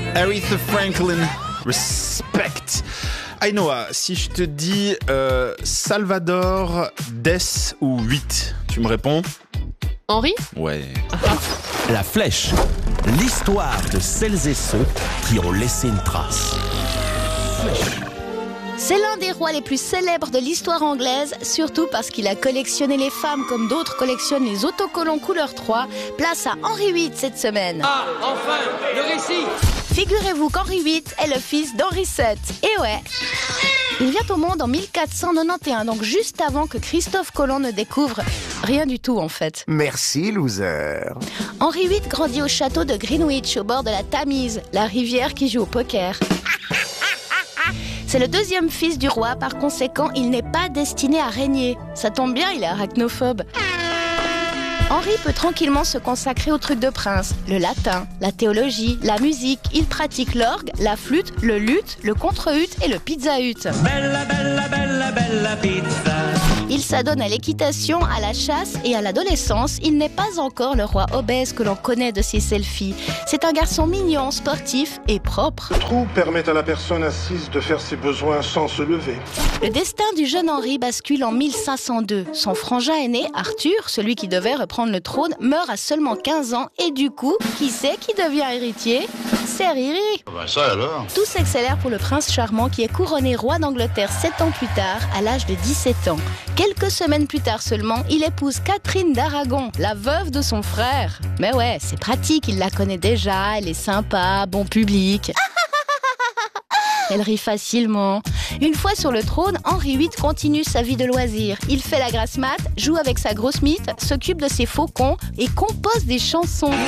Aretha Franklin, respect. Ainoa, si je te dis Salvador, Des ou 8, tu me réponds? Henri? Ouais. La Flèche, l'histoire de celles et ceux qui ont laissé une trace. C'est l'un des rois les plus célèbres de l'histoire anglaise, surtout parce qu'il a collectionné les femmes comme d'autres collectionnent les autocollants couleur 3. Place à Henri VIII cette semaine. Ah, enfin, le récit! Figurez-vous qu'Henri VIII est le fils d'Henri VII. Et ouais, il vient au monde en 1491, donc juste avant que Christophe Colomb ne découvre rien du tout en fait. Merci, loser. Henri VIII grandit au château de Greenwich, au bord de la Tamise, la rivière qui joue au poker. C'est le deuxième fils du roi, par conséquent, il n'est pas destiné à régner. Ça tombe bien, il est arachnophobe. Henri peut tranquillement se consacrer aux trucs de prince. Le latin, la théologie, la musique. Il pratique l'orgue, la flûte, le luth, le contre-ut et le pizza-ut. Bella, bella, bella, bella pizza. Il s'adonne à l'équitation, à la chasse et à l'adolescence. Il n'est pas encore le roi obèse que l'on connaît de ses selfies. C'est un garçon mignon, sportif et propre. Le trou permet à la personne assise de faire ses besoins sans se lever. Le destin du jeune Henri bascule en 1502. Son frangin aîné, Arthur, celui qui devait reprendre le trône, meurt à seulement 15 ans. Et du coup, qui c'est qui devient héritier? C'est Riri. Ça alors? Tout s'accélère pour le prince charmant qui est couronné roi d'Angleterre 7 ans plus tard, à l'âge de 17 ans. Quelques semaines plus tard seulement, il épouse Catherine d'Aragon, la veuve de son frère. Mais ouais, c'est pratique, il la connaît déjà, elle est sympa, bon public. Elle rit facilement. Une fois sur le trône, Henri VIII continue sa vie de loisir. Il fait la grasse mat, joue avec sa grosse mythe, s'occupe de ses faucons et compose des chansons.